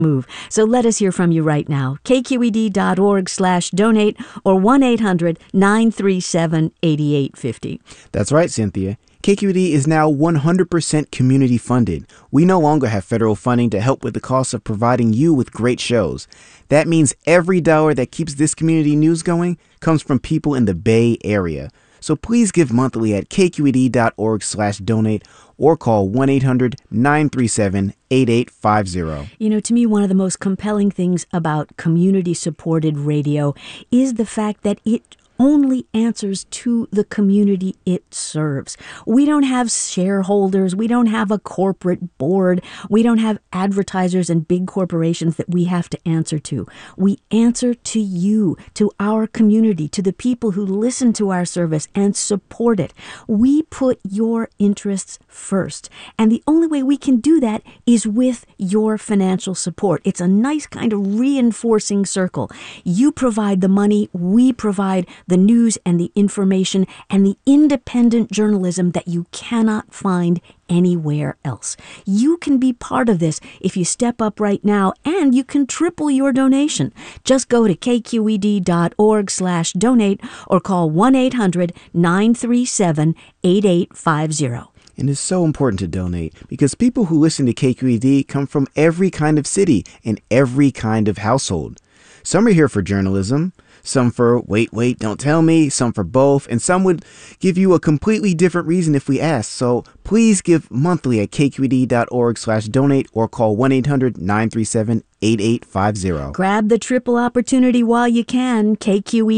move. So let us hear from you right now. kqed.org/donate or 1-800-937-8850. That's right, Cynthia. KQED is now 100% community funded. We no longer have federal funding to help with the cost of providing you with great shows. That means every dollar that keeps this community news going comes from people in the Bay Area. So please give monthly at kqed.org/donate or call 1-800-937-8850. You know, to me, one of the most compelling things about community-supported radio is the fact that it only answers to the community it serves. We don't have shareholders. We don't have a corporate board. We don't have advertisers and big corporations that we have to answer to. We answer to you, to our community, to the people who listen to our service and support it. We put your interests first. And the only way we can do that is with your financial support. It's a nice kind of reinforcing circle. You provide the money, we provide the news and the information and the independent journalism that you cannot find anywhere else. You can be part of this if you step up right now, and you can triple your donation. Just go to kqed.org/donate or call 1-800-937-8850. And it's so important to donate because people who listen to KQED come from every kind of city and every kind of household. Some are here for journalism, some for wait, don't tell me, some for both, and some would give you a completely different reason if we asked. So please give monthly at kqed.org/donate or call 1-800-937-8850. Grab the triple opportunity while you can. KQED